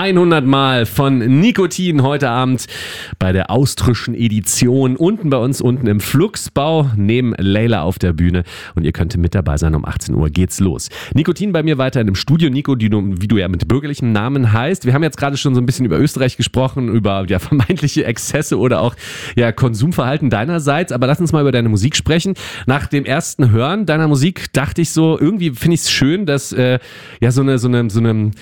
100 Mal von Nikotin heute Abend bei der austrischen Edition unten bei uns unten im Fluxbau neben Leila auf der Bühne und ihr könnt mit dabei sein. Um 18 Uhr geht's los. Nikotin bei mir weiter in dem Studio. Nico, wie du ja mit bürgerlichem Namen heißt. Wir haben jetzt gerade schon so ein bisschen über Österreich gesprochen, über ja, vermeintliche Exzesse oder auch ja, Konsumverhalten deinerseits, aber lass uns mal über deine Musik sprechen. Nach dem ersten Hören deiner Musik dachte ich so, irgendwie finde ich es schön, dass ja so ein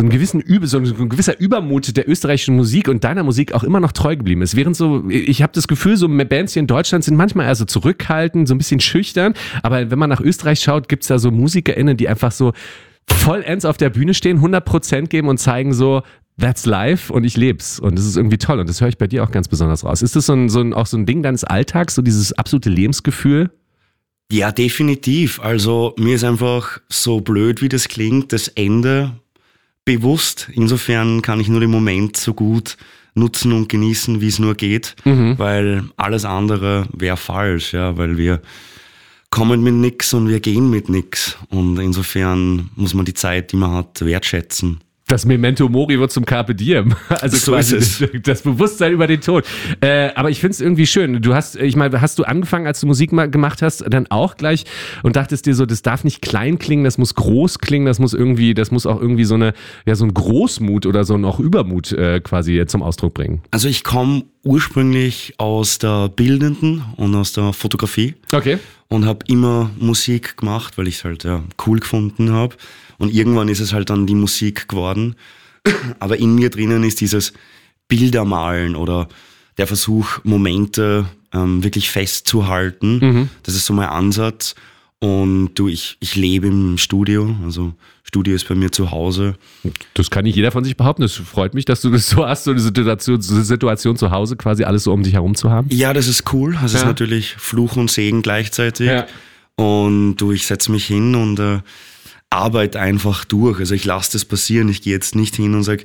gewisser Übermut der österreichischen Musik und deiner Musik auch immer noch treu geblieben ist. Während so, ich habe das Gefühl, so Bands hier in Deutschland sind manchmal eher so zurückhaltend, so ein bisschen schüchtern, aber wenn man nach Österreich schaut, gibt es da so MusikerInnen, die einfach so vollends auf der Bühne stehen, 100% geben und zeigen so, that's life und ich leb's. Und das ist irgendwie toll und das höre ich bei dir auch ganz besonders raus. Ist das auch so ein Ding deines Alltags, so dieses absolute Lebensgefühl? Ja, definitiv. Also mir ist einfach so blöd, wie das klingt, das Ende bewusst. Insofern kann ich nur den Moment so gut nutzen und genießen, wie es nur geht, weil alles andere wäre falsch, ja, weil wir kommen mit nix und wir gehen mit nix. Und insofern muss man die Zeit, die man hat, wertschätzen. Das Memento Mori wird zum Carpe Diem. Also so quasi ist es. Das Bewusstsein über den Tod. Aber ich finde es irgendwie schön. Hast du angefangen, als du Musik mal gemacht hast, dann auch gleich und dachtest dir so, das darf nicht klein klingen, das muss groß klingen, das muss auch irgendwie so ein Großmut oder so noch Übermut quasi zum Ausdruck bringen. Also ich komme ursprünglich aus der Bildenden und aus der Fotografie. Okay. Und habe immer Musik gemacht, weil ich es halt cool gefunden habe. Und irgendwann ist es halt dann die Musik geworden. Aber in mir drinnen ist dieses Bildermalen oder der Versuch, Momente wirklich festzuhalten. Das ist so mein Ansatz. Und ich lebe im Studio, also Studio ist bei mir zu Hause. Das kann nicht jeder von sich behaupten. Das freut mich, dass du das so hast, so eine Situation zu Hause, quasi alles so um dich herum zu haben. Ja, das ist cool. Das ist natürlich Fluch und Segen gleichzeitig. Ja. Und ich setze mich hin und arbeite einfach durch. Also ich lasse das passieren. Ich gehe jetzt nicht hin und sage,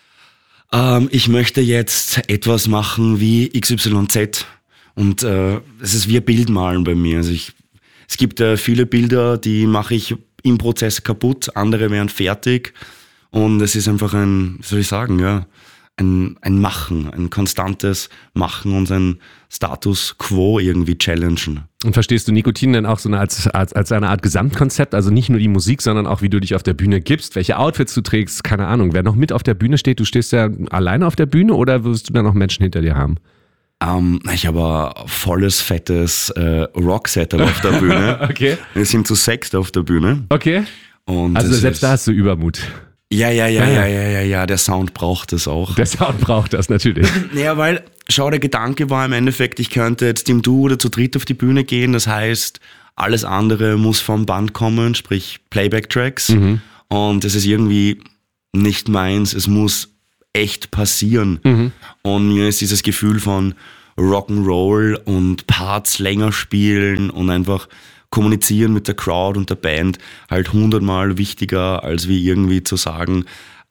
ich möchte jetzt etwas machen wie XYZ. Und es ist wie ein Bildmalen bei mir. Also es gibt viele Bilder, die mache ich im Prozess kaputt, andere werden fertig und es ist einfach ein Machen, ein konstantes Machen und ein Status Quo irgendwie challengen. Und verstehst du Nikotin denn auch so als eine Art Gesamtkonzept, also nicht nur die Musik, sondern auch wie du dich auf der Bühne gibst, welche Outfits du trägst, keine Ahnung, wer noch mit auf der Bühne steht, du stehst ja alleine auf der Bühne oder wirst du da noch Menschen hinter dir haben? Ich habe ein volles, fettes Rock-Setup auf der Bühne. Okay. Wir sind zu 6 auf der Bühne. Okay. Und also selbst da hast du Übermut. Ja, der Sound braucht das auch. Der Sound braucht das natürlich. Ja, weil, schau, der Gedanke war im Endeffekt, ich könnte jetzt im Duo oder zu dritt auf die Bühne gehen, das heißt, alles andere muss vom Band kommen, sprich Playback-Tracks. Und es ist irgendwie nicht meins, es muss echt passieren. Und mir ist dieses Gefühl von Rock'n'Roll und Parts länger spielen und einfach kommunizieren mit der Crowd und der Band halt 100-mal wichtiger, als wie irgendwie zu sagen,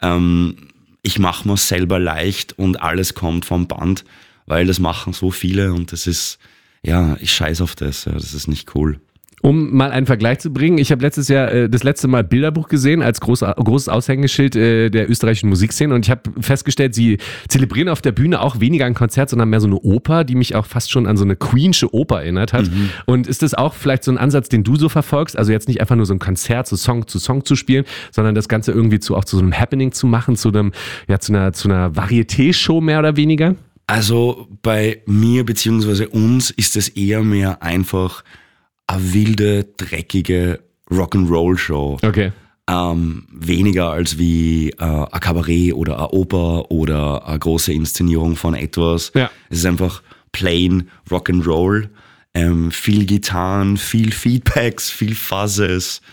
ich mache mir selber leicht und alles kommt vom Band, weil das machen so viele und das ist, ja, ich scheiß auf das, ja, das ist nicht cool. Um mal einen Vergleich zu bringen, ich habe letztes Jahr das letzte Mal Bilderbuch gesehen als großes Aushängeschild der österreichischen Musikszene und ich habe festgestellt, sie zelebrieren auf der Bühne auch weniger ein Konzert, sondern mehr so eine Oper, die mich auch fast schon an so eine Queensche Oper erinnert hat. Und ist das auch vielleicht so ein Ansatz, den du so verfolgst? Also jetzt nicht einfach nur so ein Konzert, so Song zu Song zu spielen, sondern das Ganze irgendwie auch zu so einem Happening zu machen, zu einer Varieté-Show mehr oder weniger? Also bei mir bzw. uns ist es eher mehr einfach eine wilde, dreckige Rock'n'Roll-Show. Okay. Weniger als wie ein Kabarett oder eine Oper oder eine große Inszenierung von etwas. Ja. Es ist einfach plain Rock'n'Roll. Viel Gitarren, viel Feedbacks, viel Fuzzes.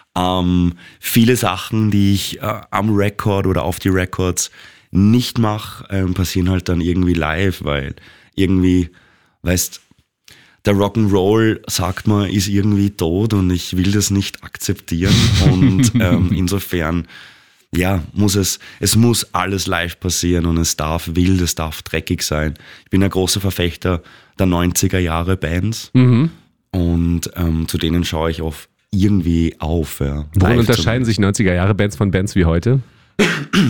Viele Sachen, die ich am Record oder auf die Records nicht mache, passieren halt dann irgendwie live, weil irgendwie, weißt, der Rock'n'Roll, sagt man, ist irgendwie tot und ich will das nicht akzeptieren und insofern, ja, es muss alles live passieren und es darf wild, es darf dreckig sein. Ich bin ein großer Verfechter der 90er Jahre Bands und zu denen schaue ich oft irgendwie auf. Ja, worin unterscheiden sich 90er Jahre Bands von Bands wie heute?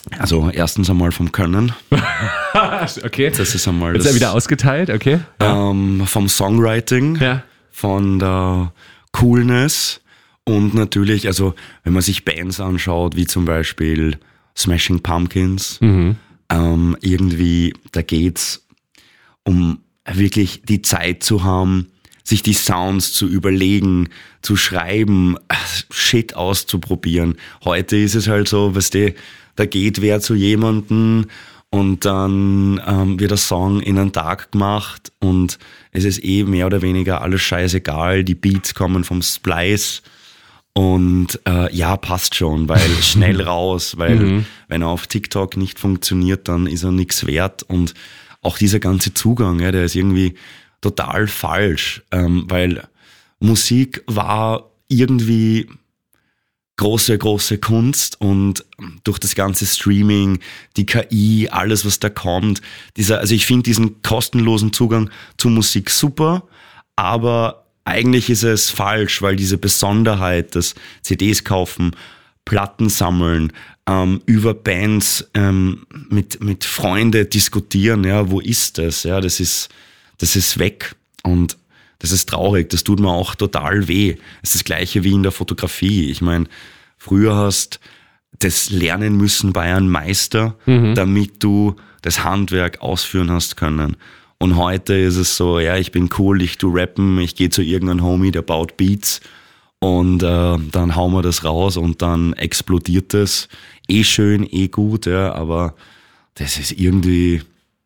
Also erstens einmal vom Können. Okay. Das ist einmal Jetzt ist er wieder ausgeteilt, okay. Vom Songwriting, von der Coolness und natürlich, also wenn man sich Bands anschaut, wie zum Beispiel Smashing Pumpkins, irgendwie, da geht's um wirklich die Zeit zu haben, sich die Sounds zu überlegen, zu schreiben, Shit auszuprobieren. Heute ist es halt so, weißt du, da geht wer zu jemandem und dann wird der Song in einen Tag gemacht und es ist mehr oder weniger alles scheißegal. Die Beats kommen vom Splice und passt schon, weil schnell raus, weil wenn er auf TikTok nicht funktioniert, dann ist er nichts wert und auch dieser ganze Zugang, der ist irgendwie total falsch, weil Musik war irgendwie große Kunst und durch das ganze Streaming, die KI, alles was da kommt, also ich finde diesen kostenlosen Zugang zu Musik super, aber eigentlich ist es falsch, weil diese Besonderheit, das CDs kaufen, Platten sammeln, über Bands mit Freunden diskutieren, wo ist das? Ja, das ist weg und das ist traurig, das tut mir auch total weh. Es ist das Gleiche wie in der Fotografie. Ich meine, früher hast das lernen müssen bei einem Meister, damit du das Handwerk ausführen hast können. Und heute ist es so, ich bin cool, ich tu rappen, ich gehe zu irgendeinem Homie, der baut Beats und dann hauen wir das raus und dann explodiert das. Schön, gut, aber das ist irgendwie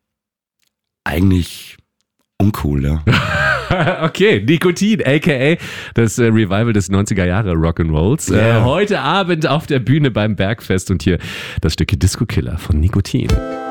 eigentlich uncool, ja. Okay, Nikotin, a.k.a. das Revival des 90er Jahre Rock'n'Rolls. Heute Abend auf der Bühne beim Bergfest und hier das Stückchen Disco Killer von Nikotin.